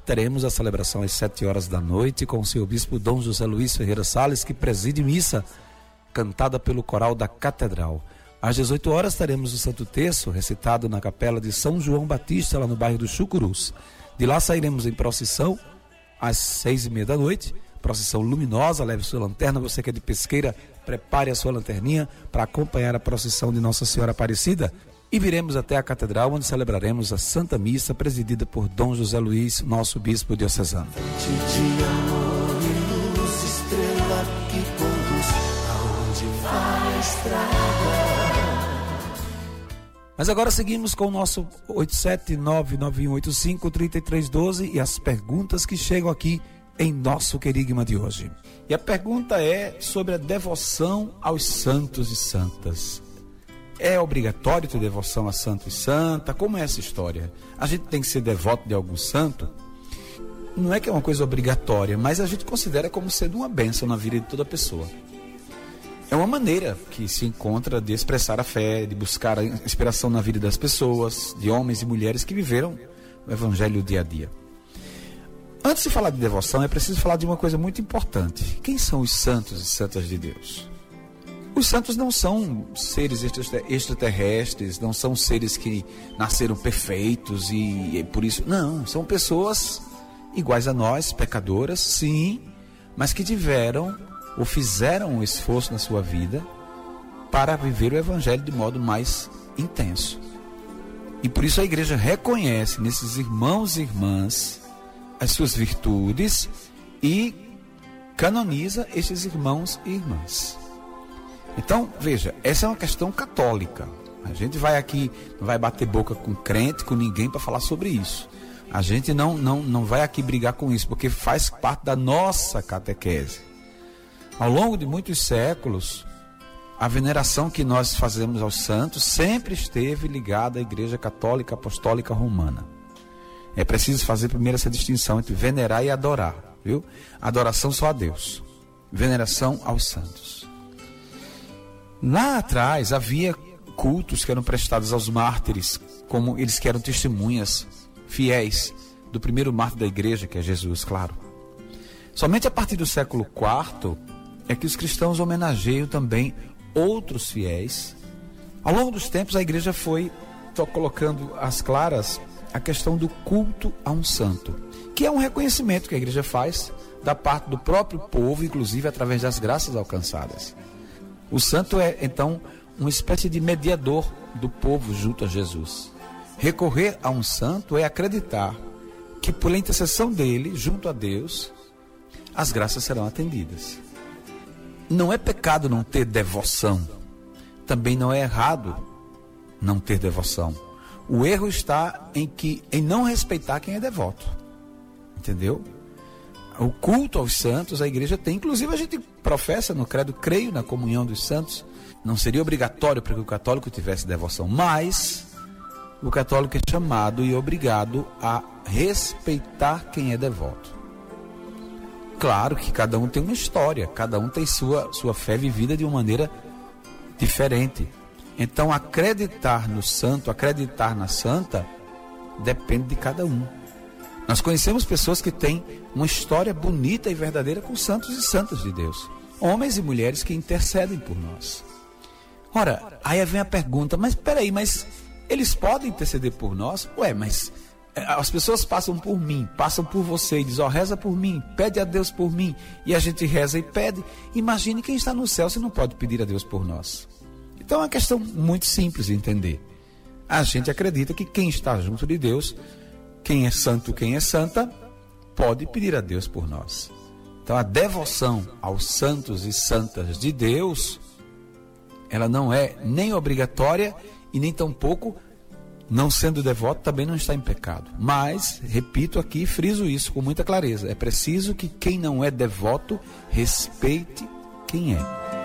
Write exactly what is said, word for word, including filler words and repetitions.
teremos a celebração às sete horas da noite com o senhor bispo Dom José Luiz Ferreira Salles, que preside missa cantada pelo coral da Catedral. Às dezoito horas teremos o Santo Terço recitado na capela de São João Batista, lá no bairro do Chucurus. De lá sairemos em procissão às seis e meia da noite, procissão luminosa. Leve sua lanterna, você que é de Pesqueira, prepare a sua lanterninha para acompanhar a procissão de Nossa Senhora Aparecida. E viremos até a Catedral, onde celebraremos a Santa Missa, presidida por Dom José Luiz, nosso bispo diocesano. Mas agora seguimos com o nosso oito sete nove nove um oito cinco três três um dois e as perguntas que chegam aqui em nosso querigma de hoje. E a pergunta é sobre a devoção aos santos e santas. É obrigatório ter devoção a santo e santa? Como é essa história? A gente tem que ser devoto de algum santo? Não é que é uma coisa obrigatória, mas a gente considera como sendo uma bênção na vida de toda pessoa. É uma maneira que se encontra de expressar a fé, de buscar a inspiração na vida das pessoas, de homens e mulheres que viveram o evangelho dia a dia. Antes de falar de devoção, é preciso falar de uma coisa muito importante. Quem são os santos e santas de Deus? Os santos não são seres extraterrestres, não são seres que nasceram perfeitos e, e por isso... Não, são pessoas iguais a nós, pecadoras, sim, mas que tiveram ou fizeram um esforço na sua vida para viver o evangelho de modo mais intenso. E por isso a igreja reconhece nesses irmãos e irmãs as suas virtudes e canoniza esses irmãos e irmãs. Então, veja, essa é uma questão católica. A gente vai aqui, não vai bater boca com crente, com ninguém para falar sobre isso. A gente não, não, não vai aqui brigar com isso, porque faz parte da nossa catequese. Ao longo de muitos séculos, a veneração que nós fazemos aos santos sempre esteve ligada à Igreja Católica Apostólica Romana. É preciso fazer primeiro essa distinção entre venerar e adorar, viu? Adoração só a Deus, veneração aos santos. Lá atrás havia cultos que eram prestados aos mártires, como eles que eram testemunhas fiéis do primeiro mártir da igreja, que é Jesus, claro. Somente a partir do século quarto é que os cristãos homenageiam também outros fiéis. Ao longo dos tempos a igreja foi colocando às claras a questão do culto a um santo, que é um reconhecimento que a igreja faz da parte do próprio povo, inclusive através das graças alcançadas. O santo é, então, uma espécie de mediador do povo junto a Jesus. Recorrer a um santo é acreditar que, por intercessão dele, junto a Deus, as graças serão atendidas. Não é pecado não ter devoção. Também não é errado não ter devoção. O erro está em, que, em não respeitar quem é devoto. Entendeu? O culto aos santos, a igreja tem, inclusive a gente professa no credo, creio na comunhão dos santos. Não seria obrigatório para que o católico tivesse devoção, mas o católico é chamado e obrigado a respeitar quem é devoto. Claro que cada um tem uma história, cada um tem sua, sua fé vivida de uma maneira diferente. Então acreditar no santo, acreditar na santa, depende de cada um. Nós conhecemos pessoas que têm uma história bonita e verdadeira com santos e santas de Deus. Homens e mulheres que intercedem por nós. Ora, aí vem a pergunta, mas peraí, mas eles podem interceder por nós? Ué, mas as pessoas passam por mim, passam por você e dizem, ó, reza por mim, pede a Deus por mim. E a gente reza e pede. Imagine quem está no céu se não pode pedir a Deus por nós. Então é uma questão muito simples de entender. A gente acredita que quem está junto de Deus, quem é santo, quem é santa, pode pedir a Deus por nós. Então a devoção aos santos e santas de Deus, ela não é nem obrigatória e nem tampouco, não sendo devoto, também não está em pecado. Mas, repito aqui, friso isso com muita clareza, é preciso que quem não é devoto respeite quem é.